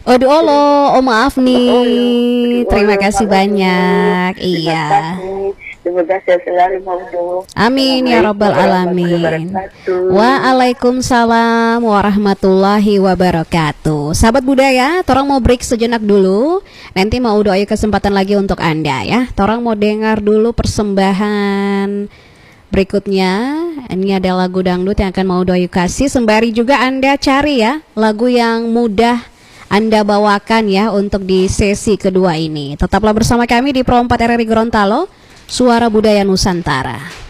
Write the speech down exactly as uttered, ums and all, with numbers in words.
Aduh, Allah, oh maaf nih. Terima kasih banyak. Iya. Semoga sehat selalu, Maudo. Amin ya rabbal alamin. Waalaikumsalam warahmatullahi wabarakatuh. Sahabat budaya, torang mau break sejenak dulu. Nanti mau doa kesempatan lagi untuk Anda ya. Torang mau dengar dulu persembahan berikutnya. Ini ada lagu dangdut yang akan mau doa kasih. Sembari juga Anda cari ya lagu yang mudah Anda bawakan ya untuk di sesi kedua ini. Tetaplah bersama kami di Pro empat R R I Gorontalo, Suara Budaya Nusantara.